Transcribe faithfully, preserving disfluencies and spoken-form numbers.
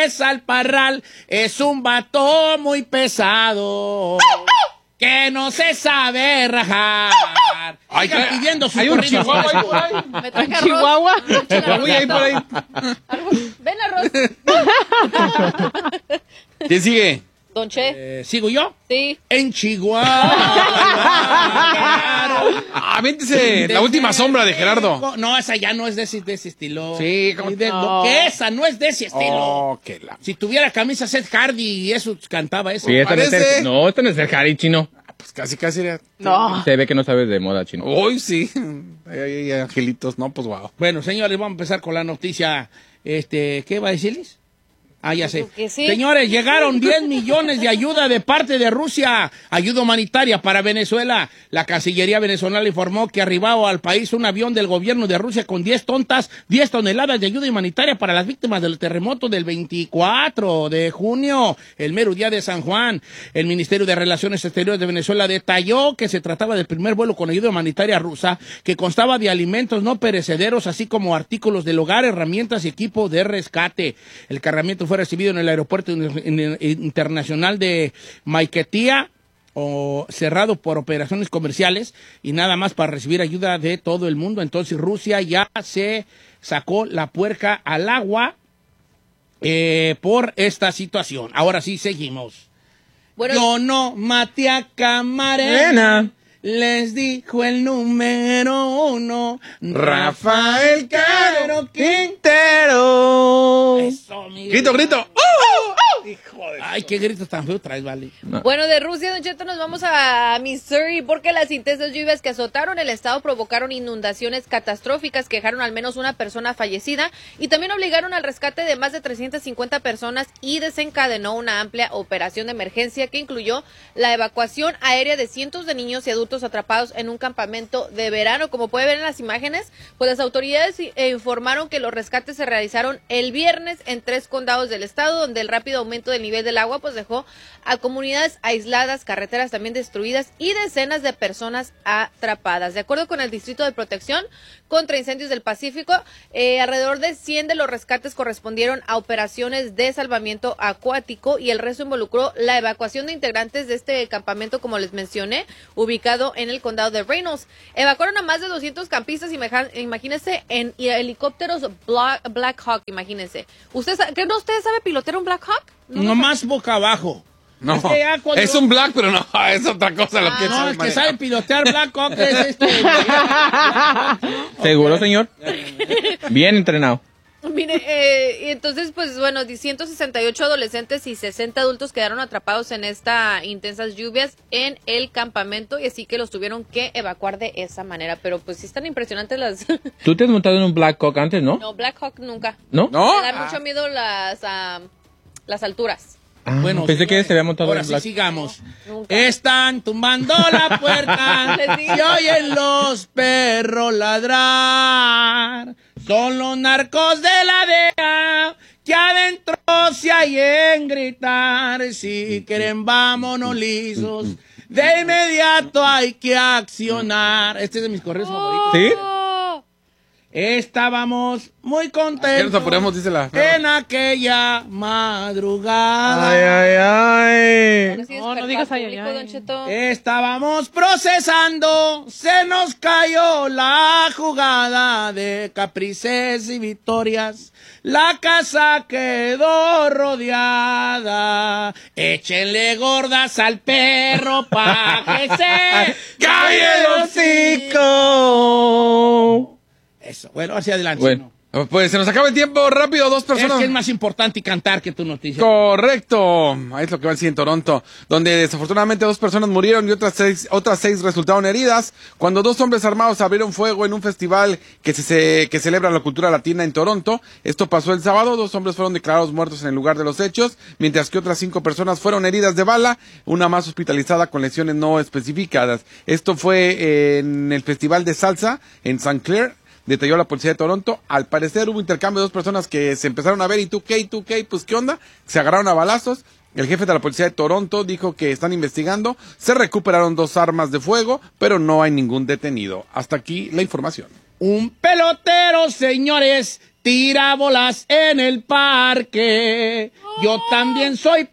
regresa al parral, es un vato muy pesado. Que no se sabe rajar. Ay, Sigan pidiendo su hay un corrido. chihuahua ahí por ahí. Me traje arroz. Chihuahua. Uy, ahí por ahí. Ven, arroz. ¿Quién sigue? Don Che. Eh, ¿Sigo yo? Sí. En Chihuahua. Ah, véntese, la última sombra de Gerardo. No, esa ya no es de ese, de ese estilo. Sí, ¿cómo? Y de- No. que esa no es de ese estilo. Oh, que la... Si tuviera camisa Seth Hardy y eso cantaba eso. Sí, esta no es Parece. el, no, esta no es el Harry, chino. Pues casi, casi era... No. Se ve que no sabes de moda, chino. Uy, sí. Ay, ay, ay, angelitos, no, pues wow. Bueno, señores, vamos a empezar con la noticia. Este, ¿qué va a decirles? Ah, ya sé. Que sí. Señores, llegaron diez millones de ayuda de parte de Rusia. Ayuda humanitaria para Venezuela. La Cancillería venezolana informó que arribaba al país un avión del gobierno de Rusia con diez tontas, diez toneladas de ayuda humanitaria para las víctimas del terremoto del veinticuatro de junio, el mero día de San Juan. El Ministerio de Relaciones Exteriores de Venezuela detalló que se trataba del primer vuelo con ayuda humanitaria rusa que constaba de alimentos no perecederos, así como artículos del hogar, herramientas y equipo de rescate. El cargamento fue recibido en el aeropuerto internacional de Maiquetía, o cerrado por operaciones comerciales y nada más para recibir ayuda de todo el mundo. Entonces Rusia ya se sacó la puerca al agua eh, por esta situación. Ahora sí, seguimos. Bueno, Yo no maté a Camarena. Nena. Les dijo el número uno, Rafael Caro Quintero. Eso, Miguel. Grito, grito. ¡Uh, uh, uh! Hijo de... Ay, qué gritos tan feos traes, vale. Bueno, de Rusia, Don Cheto, nos vamos a Missouri porque las intensas lluvias que azotaron el estado provocaron inundaciones catastróficas que dejaron al menos una persona fallecida y también obligaron al rescate de más de trescientas cincuenta personas y desencadenó una amplia operación de emergencia que incluyó la evacuación aérea de cientos de niños y adultos atrapados en un campamento de verano. Como puede ver en las imágenes, pues las autoridades eh, informaron que los rescates se realizaron el viernes en tres condados del estado, donde el rápido aumento del nivel del agua pues dejó a comunidades aisladas, carreteras también destruidas y decenas de personas atrapadas. De acuerdo con el Distrito de Protección contra Incendios del Pacífico, eh, alrededor de cien de los rescates correspondieron a operaciones de salvamiento acuático y el resto involucró la evacuación de integrantes de este campamento, como les mencioné, ubicado en el condado de Reynolds. Evacuaron a más de doscientos campistas, imagínense, en helicópteros Black, Black Hawk, imagínense. ¿Usted, ¿Qué no usted sabe pilotear un Black Hawk? No, No más boca abajo. No, Es que ya cuando- es un black, pero no, es otra cosa lo que No, sabe es que manejar. sabe pilotear Black Hawk es este. ¿Seguro, señor? Bien entrenado. Mire, eh, y entonces, pues bueno, ciento sesenta y ocho adolescentes y sesenta adultos quedaron atrapados en estas intensas lluvias en el campamento y así que los tuvieron que evacuar de esa manera. Pero pues sí están impresionantes las... Tú te has montado en un Black Hawk antes, ¿no? No, Black Hawk nunca. ¿No? ¿No? Me dan mucho miedo las, ah, las alturas. Ah, Bueno, pensé que señores, se había montado ahora en sí Black sigamos. Nunca. Están tumbando la puerta Les digo. y oyen los perros ladrar. Son los narcos de la D E A que adentro se hallen gritar. Si quieren, vámonos lisos. De inmediato hay que accionar. Este es de mis correos favoritos. ¿Sí? Oh. Estábamos muy ¿Qué nos contentos apuremos? Dice la... en aquella madrugada. Ay, ay, ay. Ahora sí No, no despertar digas ay, público, ay, Don ay. Cheto. Estábamos procesando, se nos cayó la jugada de caprices y victorias. La casa quedó rodeada. Échenle gordas al perro pa' que se ¡Calle el hocico! Eso, bueno, hacia adelante. Bueno. ¿no? Pues se nos acaba el tiempo, rápido, dos Es personas. que es más importante cantar que tu noticia. Correcto, ahí es lo que va a decir en Toronto, donde desafortunadamente dos personas murieron y otras seis, otras seis resultaron heridas cuando dos hombres armados abrieron fuego en un festival que se, se que celebra la cultura latina en Toronto. Esto pasó el sábado, dos hombres fueron declarados muertos en el lugar de los hechos, mientras que otras cinco personas fueron heridas de bala, una más hospitalizada con lesiones no especificadas. Esto fue en el festival de salsa en Saint Clair. Detalló la policía de Toronto. Al parecer hubo intercambio de dos personas que se empezaron a ver y tú qué, y tú qué, pues qué onda. Se agarraron a balazos. El jefe de la policía de Toronto dijo que están investigando. Se recuperaron dos armas de fuego, pero no hay ningún detenido. Hasta aquí la información. Un pelotero, señores, tira bolas en el parque. Yo también soy